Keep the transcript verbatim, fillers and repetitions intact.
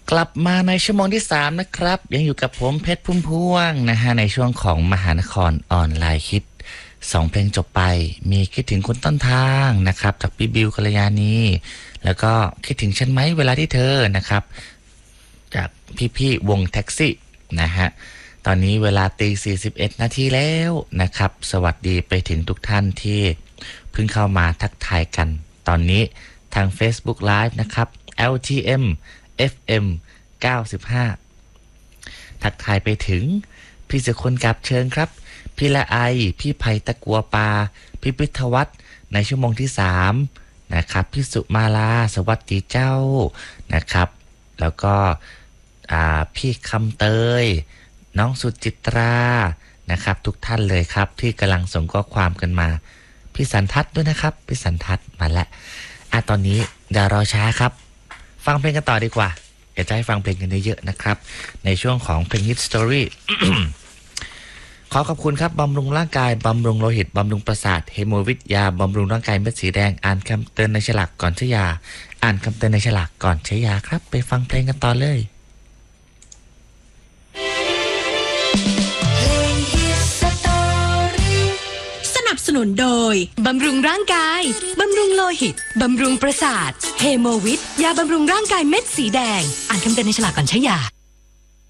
กลับมาในชั่วโมงที่สามนะครับยังอยู่กับผมเพชรพุ่มพวงนะฮะในช่วงของมหานครออนไลน์คิดสองเพลงจบไปมีคิดถึงคนต้นทางนะครับจากพี่บิวกัลยาณีแล้วก็คิดถึงฉันไหมเวลาที่เธอนะครับจากพี่ๆวงแท็กซี่นะฮะตอนนี้เวลาตีสี่สิบเอ็ดนาทีแล้วนะครับสวัสดีไปถึงทุกท่านที่เพิ่งเข้ามาทักทายกันตอนนี้ทาง Facebook Live นะครับ แอล ที เอ็ม เอฟ เอ็ม เก้าสิบห้าทักทายไปถึงพี่สุคนกับเชิญครับพี่ละไอพี่ไผ่ตะกัวปาพี่พิทวัฒน์ในชั่วโมงที่สามนะครับพี่สุมาลาสวัสดีเจ้านะครับแล้วก็พี่คำเตยน้องสุจิตรานะครับทุกท่านเลยครับที่กำลังส่งข้อความกันมาพี่สันทัศน์ด้วยนะครับพี่สันทัศน์มาแล้วอ่ะตอนนี้อย่ารอช้าครับฟังเพลงกันต่อดีกว่าอยากจะให้ฟังเพลงกันเยอะๆนะครับในช่วงของเพลงฮิตสตอรี่ ขอขอบคุณครับบำรุงร่างกายบำรุงโลหิตบำรุงประสาทเฮโมวิทยาบำรุงร่างกายเม็ดสีแดงอ่านคำเตือนในฉลากก่อนใช้ยาอ่านคำเตือนในฉลากก่อนใช้ยาครับไปฟังเพลงกันต่อเลยสนับสนุนโดยบำรุงร่างกายบำรุงโลหิตบำรุงประสาทเฮโมวิทยาบำรุงร่างกายเม็ดสีแดงอ่านคำเตือนในฉลากก่อนใช้ยา